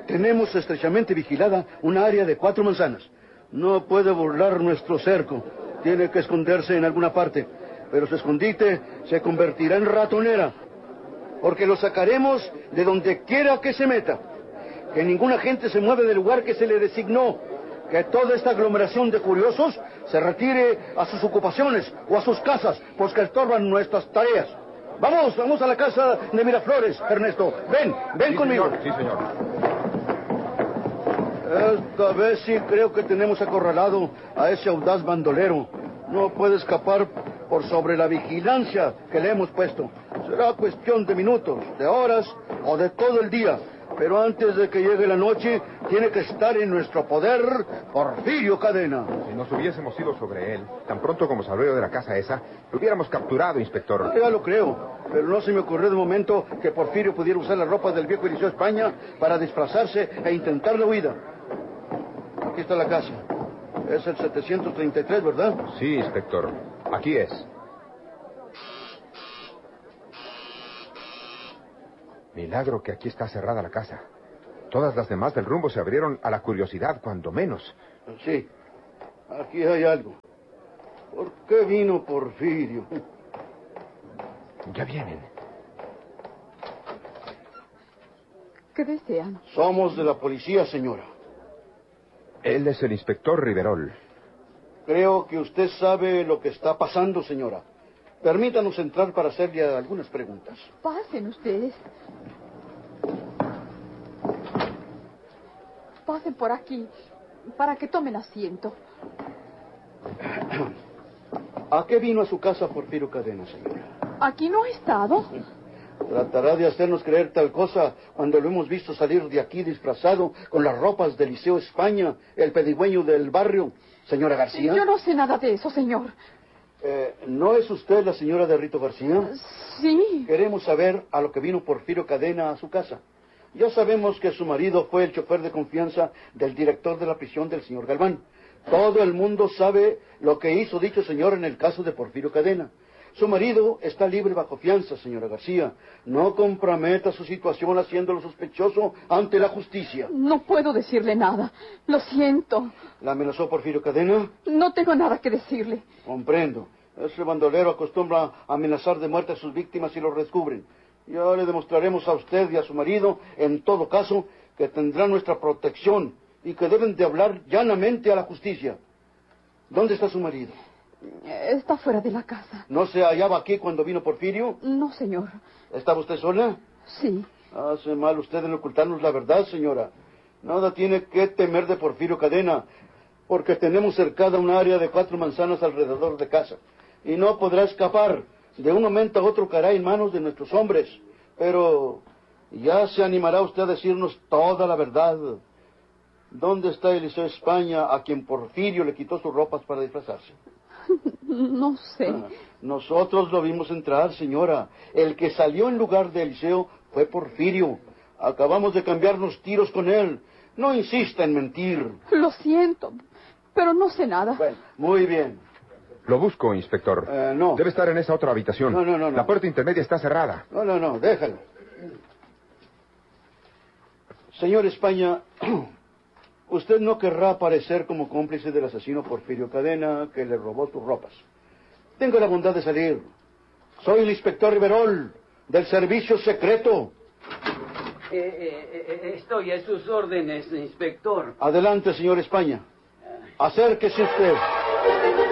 Tenemos estrechamente vigilada una área de 4 manzanas. No puede burlar nuestro cerco. Tiene que esconderse en alguna parte. Pero su escondite se convertirá en ratonera. Porque lo sacaremos de donde quiera que se meta. Que ninguna gente se mueve del lugar que se le designó. Que toda esta aglomeración de curiosos se retire a sus ocupaciones o a sus casas, pues que estorban nuestras tareas. Vamos a la casa de Miraflores, Ernesto. Ven Sí, conmigo. Señor. Sí, señor. Esta vez sí creo que tenemos acorralado a ese audaz bandolero. No puede escapar por sobre la vigilancia que le hemos puesto. Será cuestión de minutos, de horas o de todo el día. Pero antes de que llegue la noche, tiene que estar en nuestro poder Porfirio Cadena. Si nos hubiésemos ido sobre él, tan pronto como salió de la casa esa, lo hubiéramos capturado, inspector. Ya lo creo, pero no se me ocurrió de momento que Porfirio pudiera usar las ropas del viejo Eliseo España para disfrazarse e intentar la huida. Aquí está la casa. Es el 733, ¿verdad? Sí, inspector. Aquí es. Milagro que aquí está cerrada la casa. Todas las demás del rumbo se abrieron a la curiosidad, cuando menos. Sí, aquí hay algo. ¿Por qué vino Porfirio? Ya vienen. ¿Qué desean? Somos de la policía, señora. Él es el inspector Riverol. Creo que usted sabe lo que está pasando, señora. Permítanos entrar para hacerle algunas preguntas. Pasen ustedes. Pasen por aquí, para que tomen asiento. ¿A qué vino a su casa Porfirio Cadena, señora? ¿Aquí no ha estado? ¿Tratará de hacernos creer tal cosa cuando lo hemos visto salir de aquí disfrazado con las ropas del Liceo España, el pedigüeño del barrio, señora García? Yo no sé nada de eso, señor. ¿No es usted la señora de Rito García? Sí. Queremos saber a lo que vino Porfirio Cadena a su casa. Ya sabemos que su marido fue el chofer de confianza del director de la prisión del señor Galván. Todo el mundo sabe lo que hizo dicho señor en el caso de Porfirio Cadena. Su marido está libre bajo fianza, señora García. No comprometa su situación haciéndolo sospechoso ante la justicia. No puedo decirle nada. Lo siento. ¿La amenazó Porfirio Cadena? No tengo nada que decirle. Comprendo. Ese bandolero acostumbra a amenazar de muerte a sus víctimas si lo descubren. Ya le demostraremos a usted y a su marido, en todo caso, que tendrán nuestra protección y que deben de hablar llanamente a la justicia. ¿Dónde está su marido? Está fuera de la casa. ¿No se hallaba aquí cuando vino Porfirio? No, señor. ¿Estaba usted sola? Sí. Hace mal usted en ocultarnos la verdad, señora. Nada tiene que temer de Porfirio Cadena, porque tenemos cercada un área de 4 manzanas alrededor de casa. Y no podrá escapar. De un momento a otro caerá en manos de nuestros hombres. Pero ya se animará usted a decirnos toda la verdad. ¿Dónde está Eliseo España, a quien Porfirio le quitó sus ropas para disfrazarse? No sé. Nosotros lo vimos entrar, señora. El que salió en lugar de Eliseo fue Porfirio. Acabamos de cambiarnos tiros con él. No insista en mentir. Lo siento, pero no sé nada. Bueno, muy bien. Lo busco, inspector. No. Debe estar en esa otra habitación. No. La puerta intermedia está cerrada. No, déjalo. Señor España, usted no querrá aparecer como cómplice del asesino Porfirio Cadena que le robó sus ropas. Tenga la bondad de salir. Soy el inspector Riverol, del servicio secreto. Estoy a sus órdenes, inspector. Adelante, señor España. Acérquese usted.